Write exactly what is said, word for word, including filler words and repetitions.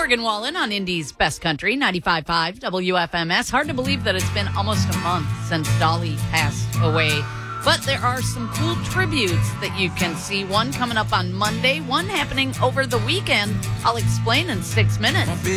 Morgan Wallen on Indy's Best Country, ninety-five point five W F M S. Hard to believe that it's been almost a month since Dolly passed away. But there are some cool tributes that you can see. One coming up on Monday, one happening over the weekend. I'll explain in six minutes.